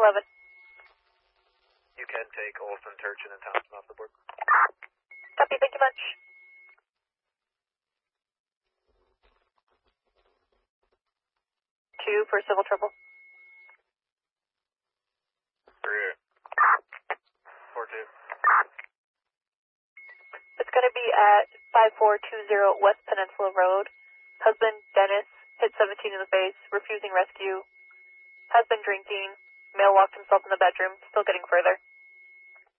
11. You can take Olson, Turchin, and Thompson off the board. Copy, thank you much. Two for civil trouble. 4-2. It's going to be at 5420 West Peninsula Road. Husband, Dennis, hit 17 in the face, refusing rescue. Has been drinking. Male locked himself in the bedroom, still getting further.